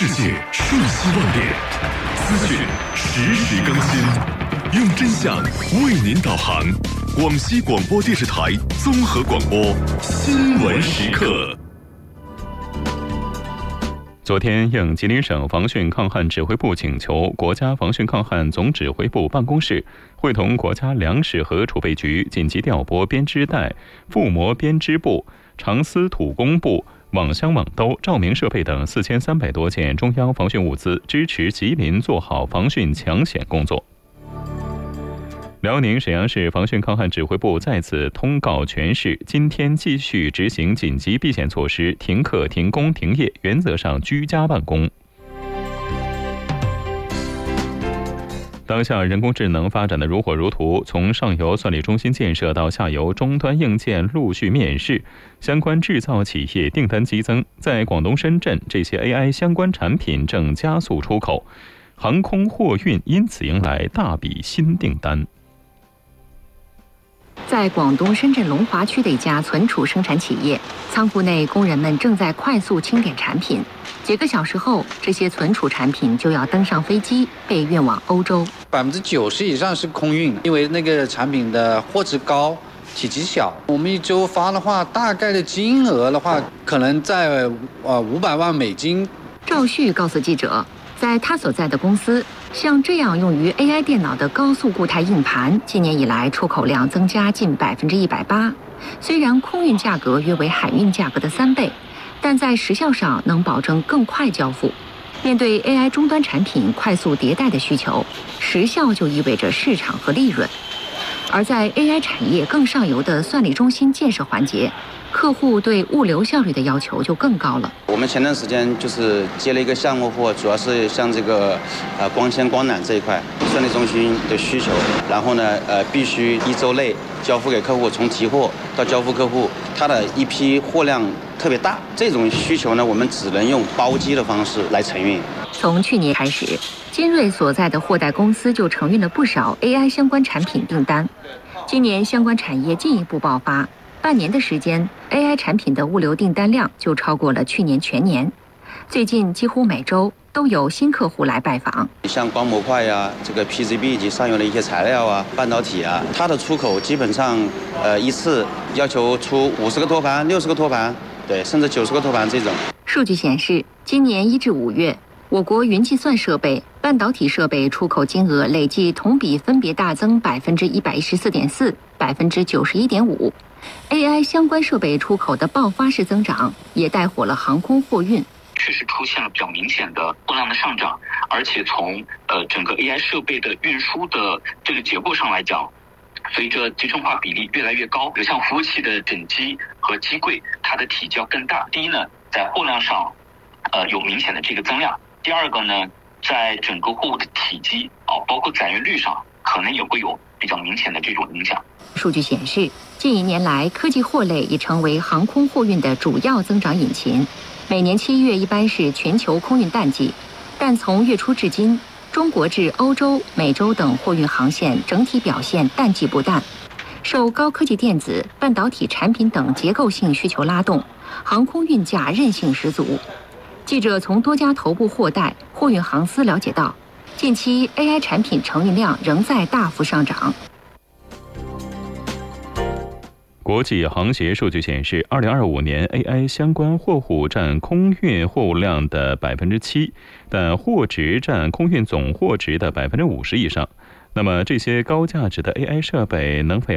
世界瞬息万变，资讯实时更新，用真相为您导航。广西广播电视台综合广播新闻时刻。昨天，应吉林省防汛抗旱指挥部请求，国家防汛抗旱总指挥部办公室会同国家粮食和储备局紧急调拨编织袋、覆膜编织部、长丝土工部、网箱网兜、照明设备等4300多件中央防汛物资，支持吉林做好防汛抢险工作。辽宁沈阳市防汛抗旱指挥部再次通告全市，今天继续执行紧急避险措施，停课、停工、停业，原则上居家办公。当下人工智能发展的如火如荼，从上游算力中心建设到下游终端硬件陆续面世，相关制造企业订单激增。在广东深圳，这些 AI 相关产品正加速出口，航空货运因此迎来大笔新订单。 在广东深圳龙华区的一家存储生产企业，仓库内工人们正在快速清点产品。几个小时后，这些存储产品就要登上飞机，被运往欧洲。 90%以上是空运，因为那个产品的货值高，体积小。我们一周发的话，大概的金额的话，可能在500万美金。 赵旭告诉记者，在他所在的公司，像这样用于 AI 电脑的高速固态硬盘，今年以来出口量增加近180%。虽然空运价格约为海运价格的3倍，但在时效上能保证更快交付。面对 AI 终端产品快速迭代的需求，时效就意味着市场和利润。而在 AI 产业更上游的算力中心建设环节，客户对物流效率的要求就更高了。 我们前段时间就是接了一个项目货，主要是像这个光纤光缆这一块算力中心的需求，然后呢必须1周内交付给客户，从提货到交付客户，它的一批货量特别大，这种需求呢我们只能用包机的方式来承运。 从去年开始，金瑞所在的货代公司就承运了不少 AI 相关产品订单。今年相关产业进一步爆发，半年的时间 ，AI 产品的物流订单量就超过了去年全年。最近几乎每周都有新客户来拜访。 像光模块呀、这个 PCB 以及上游的一些材料啊、半导体啊，它的出口基本上一次要求出50个托盘、60个托盘，对，甚至90个托盘这种。 数据显示，今年1至5月，我国云计算设备、半导体设备出口金额累计同比分别大增114.4%、91.5%。AI 相关设备出口的爆发式增长，也带火了航空货运。 确实出现了比较明显的货量的上涨，而且从整个 AI 设备的运输的这个结构上来讲，随着集成化比例越来越高，像服务器的整机和机柜，它的体积要更大。第一呢，在货量上有明显的这个增量。第二个呢，在整个货物的体积包括载运率上，可能也会有比较明显的这种影响。 数据显示，近1年来，科技货类已成为航空货运的主要增长引擎。每年7月一般是全球空运淡季，但从月初至今，中国至欧洲、美洲等货运航线整体表现淡季不淡。受高科技电子、半导体产品等结构性需求拉动，航空运价韧性十足。记者从多家头部货代、货运航司了解到，近期 AI 产品承运量仍在大幅上涨。 国际航协数据显示，2025年 AI 相关货物占空运货物量的7%，但货值占空运总货值的50%以上。那么，这些高价值的 AI 设备能否